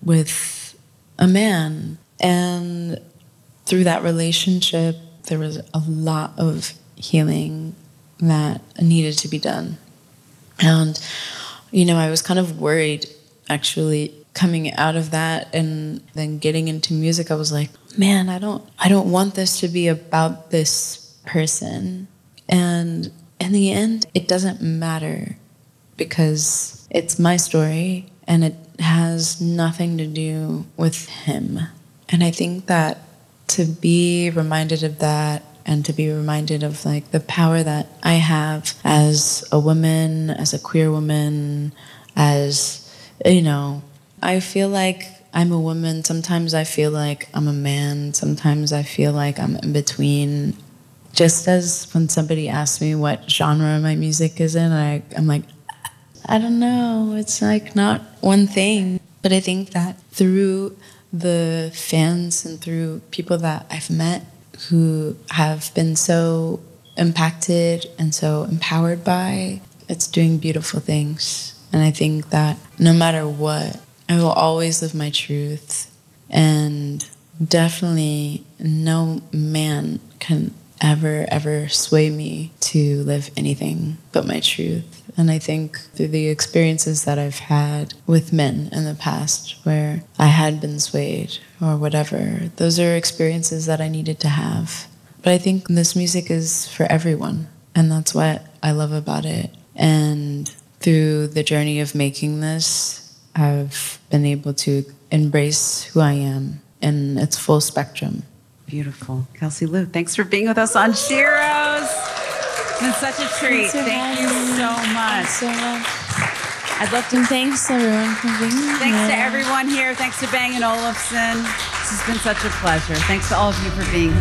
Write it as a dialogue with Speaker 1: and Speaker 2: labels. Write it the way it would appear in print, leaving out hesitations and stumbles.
Speaker 1: with a man. And through that relationship, there was a lot of healing that needed to be done. And, I was kind of worried, actually, coming out of that and then getting into music. I was like, man, I don't want this to be about this person. And in the end, it doesn't matter because it's my story and it has nothing to do with him. And I think that to be reminded of that and to be reminded of like the power that I have as a woman, as a queer woman, as, I feel like I'm a woman. Sometimes I feel like I'm a man. Sometimes I feel like I'm in between. Just as when somebody asks me what genre my music is in, I'm like, I don't know. It's like not one thing. But I think that through the fans and through people that I've met who have been so impacted and so empowered by, it's doing beautiful things. And I think that no matter what, I will always live my truth. And definitely no man can ever sway me to live anything but my truth. And I think through the experiences that I've had with men in the past where I had been swayed or whatever, those are experiences that I needed to have. But I think this music is for everyone, and that's what I love about it. And through the journey of making this, I've been able to embrace who I am in its full spectrum.
Speaker 2: Beautiful. Kelsey Lu, thanks for being with us on Sheroes. It's been such a treat. Thank you so much.
Speaker 1: Thanks so much.
Speaker 2: I'd love to.
Speaker 1: And thanks everyone for being here.
Speaker 2: Thanks to everyone here. Thanks to Bang & Olufsen. This has been such a pleasure. Thanks to all of you for being here.